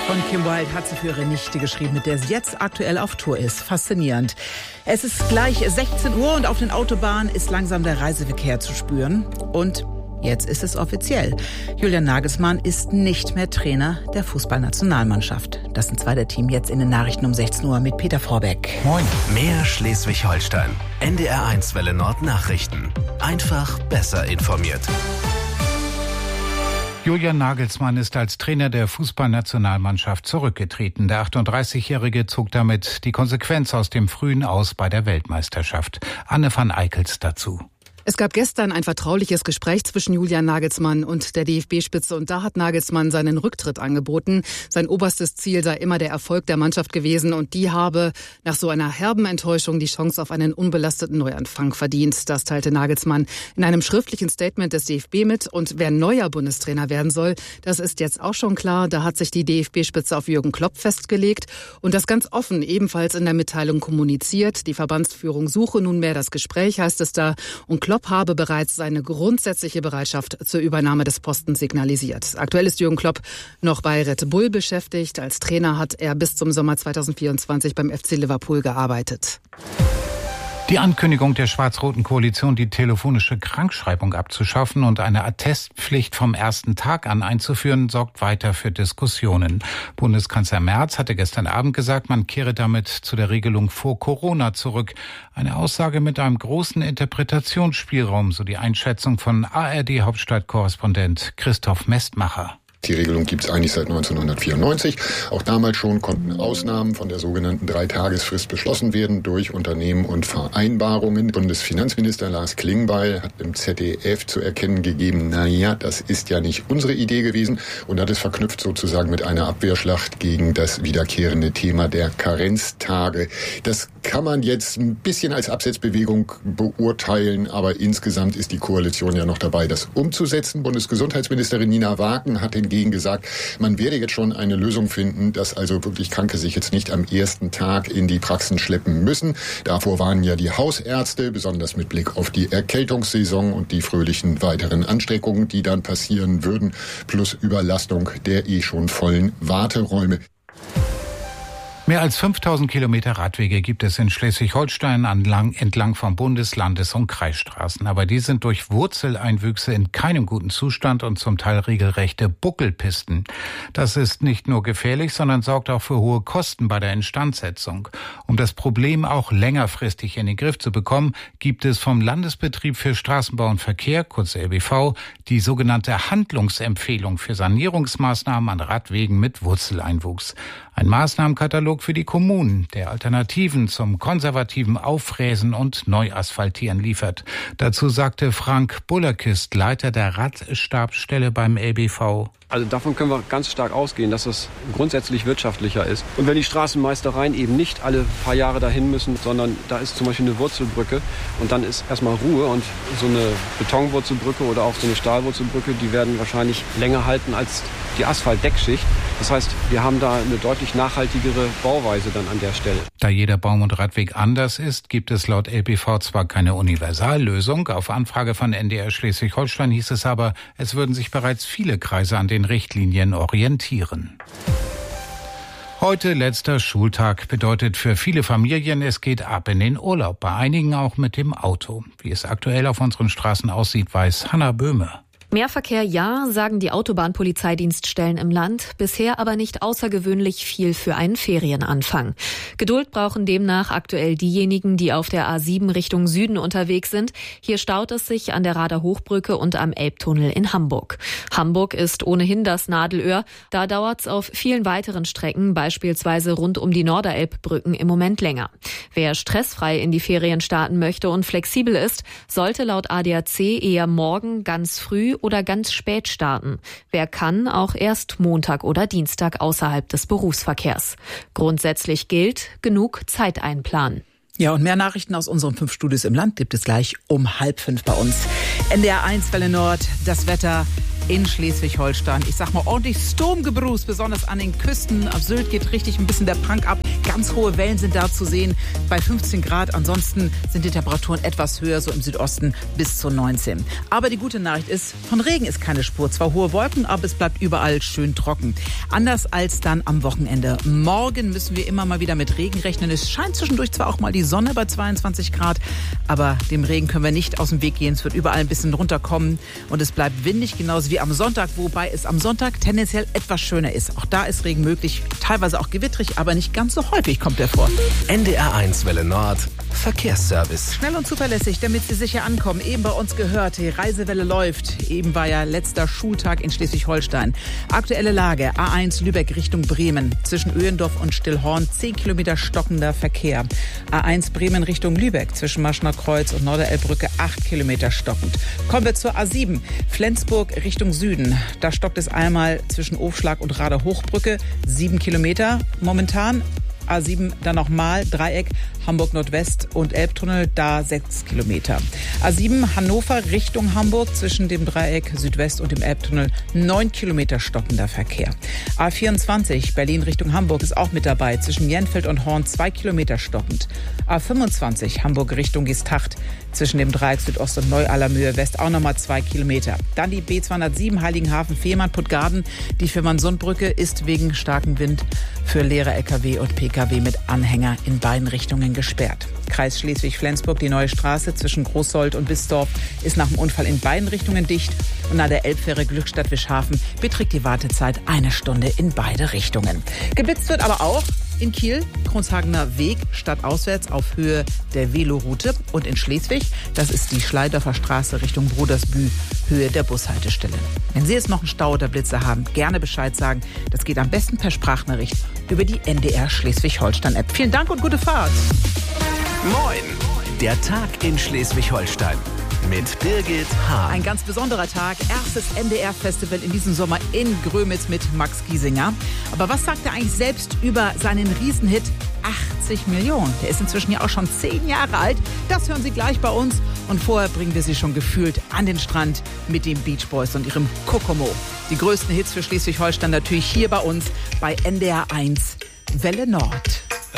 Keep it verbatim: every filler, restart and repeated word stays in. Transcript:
von Kim Wilde hat sie für ihre Nichte geschrieben, mit der sie jetzt aktuell auf Tour ist. Faszinierend. Es ist gleich sechzehn Uhr und auf den Autobahnen ist langsam der Reiseverkehr zu spüren. Und jetzt ist es offiziell. Julian Nagelsmann ist nicht mehr Trainer der Fußballnationalmannschaft. Das sind zwei der Team jetzt in den Nachrichten um sechzehn Uhr mit Peter Vorbeck. Moin. Mehr Schleswig-Holstein. N D R eins Welle Nord Nachrichten. Einfach besser informiert. Julian Nagelsmann ist als Trainer der Fußballnationalmannschaft zurückgetreten. Der achtunddreißigjährige zog damit die Konsequenz aus dem frühen Aus bei der Weltmeisterschaft. Anne van Eickels dazu. Es gab gestern ein vertrauliches Gespräch zwischen Julian Nagelsmann und der D F B-Spitze und da hat Nagelsmann seinen Rücktritt angeboten. Sein oberstes Ziel sei immer der Erfolg der Mannschaft gewesen und die habe nach so einer herben Enttäuschung die Chance auf einen unbelasteten Neuanfang verdient. Das teilte Nagelsmann in einem schriftlichen Statement des D F B mit und wer neuer Bundestrainer werden soll, das ist jetzt auch schon klar. Da hat sich die D F B-Spitze auf Jürgen Klopp festgelegt und das ganz offen ebenfalls in der Mitteilung kommuniziert. Die Verbandsführung suche nunmehr das Gespräch, heißt es da, und Klopp habe bereits seine grundsätzliche Bereitschaft zur Übernahme des Postens signalisiert. Aktuell ist Jürgen Klopp noch bei Red Bull beschäftigt. Als Trainer hat er bis zum Sommer zweitausendvierundzwanzig beim F C Liverpool gearbeitet. Die Ankündigung der schwarz-roten Koalition, die telefonische Krankschreibung abzuschaffen und eine Attestpflicht vom ersten Tag an einzuführen, sorgt weiter für Diskussionen. Bundeskanzler Merz hatte gestern Abend gesagt, man kehre damit zu der Regelung vor Corona zurück. Eine Aussage mit einem großen Interpretationsspielraum, so die Einschätzung von A R D-Hauptstadtkorrespondent Christoph Mestmacher. Die Regelung gibt es eigentlich seit neunzehnhundertvierundneunzig. Auch damals schon konnten Ausnahmen von der sogenannten Dreitagesfrist beschlossen werden durch Unternehmen und Vereinbarungen. Bundesfinanzminister Lars Klingbeil hat im Z D F zu erkennen gegeben, naja, das ist ja nicht unsere Idee gewesen und hat es verknüpft sozusagen mit einer Abwehrschlacht gegen das wiederkehrende Thema der Karenztage. Das kann man jetzt ein bisschen als Absetzbewegung beurteilen, aber insgesamt ist die Koalition ja noch dabei, das umzusetzen. Bundesgesundheitsministerin Nina Wagen hat hingegen gesagt, man werde jetzt schon eine Lösung finden, dass also wirklich Kranke sich jetzt nicht am ersten Tag in die Praxen schleppen müssen. Davor waren ja die Hausärzte, besonders mit Blick auf die Erkältungssaison und die fröhlichen weiteren Anstrengung, die dann passieren würden, plus Überlastung der eh schon vollen Warteräume. Mehr als fünftausend Kilometer Radwege gibt es in Schleswig-Holstein entlang, entlang von Bundes-, Landes- und Kreisstraßen. Aber die sind durch Wurzeleinwüchse in keinem guten Zustand und zum Teil regelrechte Buckelpisten. Das ist nicht nur gefährlich, sondern sorgt auch für hohe Kosten bei der Instandsetzung. Um das Problem auch längerfristig in den Griff zu bekommen, gibt es vom Landesbetrieb für Straßenbau und Verkehr, kurz L B V, die sogenannte Handlungsempfehlung für Sanierungsmaßnahmen an Radwegen mit Wurzeleinwuchs. Ein Maßnahmenkatalog für die Kommunen, der Alternativen zum konservativen Auffräsen und Neuasphaltieren liefert. Dazu sagte Frank Bullerkist, Leiter der Radstabsstelle beim L B V. Also davon können wir ganz stark ausgehen, dass es grundsätzlich wirtschaftlicher ist. Und wenn die Straßenmeistereien eben nicht alle paar Jahre dahin müssen, sondern da ist zum Beispiel eine Wurzelbrücke und dann ist erstmal Ruhe und so eine Betonwurzelbrücke oder auch so eine Stahlwurzelbrücke, die werden wahrscheinlich länger halten als die Asphaltdeckschicht. Das heißt, wir haben da eine deutlich nachhaltigere Bauweise dann an der Stelle. Da jeder Baum- und Radweg anders ist, gibt es laut L B V zwar keine Universallösung. Auf Anfrage von N D R Schleswig-Holstein hieß es aber, es würden sich bereits viele Kreise an den Richtlinien orientieren. Heute letzter Schultag bedeutet für viele Familien, es geht ab in den Urlaub, bei einigen auch mit dem Auto. Wie es aktuell auf unseren Straßen aussieht, weiß Hanna Böhme. Mehr Verkehr ja, sagen die Autobahnpolizeidienststellen im Land, bisher aber nicht außergewöhnlich viel für einen Ferienanfang. Geduld brauchen demnach aktuell diejenigen, die auf der A sieben Richtung Süden unterwegs sind. Hier staut es sich an der Rader Hochbrücke und am Elbtunnel in Hamburg. Hamburg ist ohnehin das Nadelöhr, da dauert's auf vielen weiteren Strecken, beispielsweise rund um die Norderelbbrücken, im Moment länger. Wer stressfrei in die Ferien starten möchte und flexibel ist, sollte laut A D A C eher morgen ganz früh oder ganz spät starten. Wer kann, auch erst Montag oder Dienstag außerhalb des Berufsverkehrs. Grundsätzlich gilt, genug Zeit einplanen. Ja, und mehr Nachrichten aus unseren fünf Studios im Land gibt es gleich um halb fünf bei uns. N D R eins Welle Nord, das Wetter. in Schleswig-Holstein. Ich sag mal ordentlich Sturmgebrus, besonders an den Küsten. Auf Sylt geht richtig ein bisschen der Prank ab. Ganz hohe Wellen sind da zu sehen bei fünfzehn Grad. Ansonsten sind die Temperaturen etwas höher, so im Südosten bis zu neunzehn. Aber die gute Nachricht ist, von Regen ist keine Spur. Zwar hohe Wolken, aber es bleibt überall schön trocken. Anders als dann am Wochenende. Morgen müssen wir immer mal wieder mit Regen rechnen. Es scheint zwischendurch zwar auch mal die Sonne bei zweiundzwanzig Grad, aber dem Regen können wir nicht aus dem Weg gehen. Es wird überall ein bisschen runterkommen und es bleibt windig, genauso wie am Sonntag, wobei es am Sonntag tendenziell etwas schöner ist. Auch da ist Regen möglich, teilweise auch gewittrig, aber nicht ganz so häufig kommt er vor. N D R eins Welle Nord, Verkehrsservice. Schnell und zuverlässig, damit Sie sicher ankommen. Eben bei uns gehört, die Reisewelle läuft. Eben war ja letzter Schultag in Schleswig-Holstein. Aktuelle Lage, A eins Lübeck Richtung Bremen. Zwischen Öhendorf und Stillhorn zehn Kilometer stockender Verkehr. A eins Bremen Richtung Lübeck. Zwischen Maschner Kreuz und Norderelbbrücke acht Kilometer stockend. Kommen wir zur A sieben. Flensburg Richtung Süden. Da stockt es einmal zwischen Ofschlag und Rader-Hochbrücke. sieben Kilometer momentan. A sieben dann nochmal, Dreieck, Hamburg Nordwest und Elbtunnel, da sechs Kilometer. A sieben Hannover Richtung Hamburg zwischen dem Dreieck Südwest und dem Elbtunnel neun Kilometer stockender Verkehr. A vierundzwanzig Berlin Richtung Hamburg ist auch mit dabei, zwischen Jenfeld und Horn zwei Kilometer stockend. A fünfundzwanzig Hamburg Richtung Geesthacht zwischen dem Dreieck Südost und Neu-Allermöhe West auch nochmal zwei Kilometer. Dann die B zweihundertsieben Heiligenhafen Fehmarn Puttgarden. Die Fehmarnsundbrücke ist wegen starkem Wind für leere L K W und P K W mit Anhänger in beiden Richtungen gesperrt. Kreis Schleswig-Flensburg, die neue Straße zwischen Großsold und Bisdorf ist nach dem Unfall in beiden Richtungen dicht. Und nach der Elbfähre Glückstadt-Wischhafen beträgt die Wartezeit eine Stunde in beide Richtungen. Geblitzt wird aber auch in Kiel, Kronshagener Weg, stadtauswärts auf Höhe der Veloroute. Und in Schleswig, das ist die Schleidorfer Straße Richtung Brodersbü, Höhe der Bushaltestelle. Wenn Sie jetzt noch einen Stau oder Blitze haben, gerne Bescheid sagen. Das geht am besten per Sprachnachricht über die N D R Schleswig-Holstein-App. Vielen Dank und gute Fahrt. Moin, der Tag in Schleswig-Holstein mit Birgit Hahn. Ein ganz besonderer Tag. Erstes N D R-Festival in diesem Sommer in Grömitz mit Max Giesinger. Aber was sagt er eigentlich selbst über seinen Riesenhit achtzig Millionen? Der ist inzwischen ja auch schon zehn Jahre alt. Das hören Sie gleich bei uns. Und vorher bringen wir Sie schon gefühlt an den Strand mit den Beach Boys und ihrem Kokomo. Die größten Hits für Schleswig-Holstein natürlich hier bei uns bei N D R eins Welle Nord.